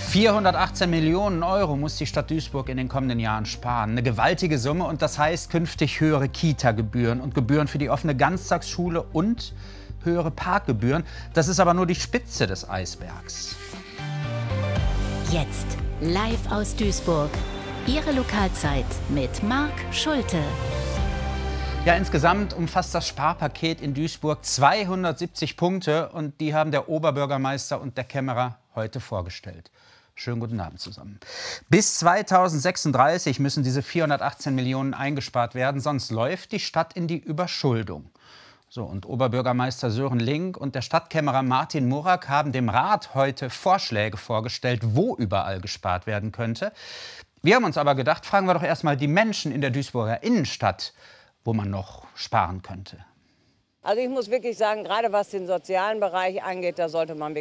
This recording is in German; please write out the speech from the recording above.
418 Millionen Euro muss die Stadt Duisburg in den kommenden Jahren sparen. Eine gewaltige Summe, und das heißt künftig höhere Kita-Gebühren und Gebühren für die offene Ganztagsschule und höhere Parkgebühren. Das ist aber nur die Spitze des Eisbergs. Jetzt live aus Duisburg. Ihre Lokalzeit mit Marc Schulte. Ja, insgesamt umfasst das Sparpaket in Duisburg 270 Punkte, und die haben der Oberbürgermeister und der Kämmerer heute vorgestellt. Schönen guten Abend zusammen. Bis 2036 müssen diese 418 Millionen eingespart werden, sonst läuft die Stadt in die Überschuldung. So, und Oberbürgermeister Sören Link und der Stadtkämmerer Martin Murak haben dem Rat heute Vorschläge vorgestellt, wo überall gespart werden könnte. Wir haben uns aber gedacht, fragen wir doch erst mal die Menschen in der Duisburger Innenstadt, wo man noch sparen könnte. Also ich muss wirklich sagen, gerade was den sozialen Bereich angeht, da sollte man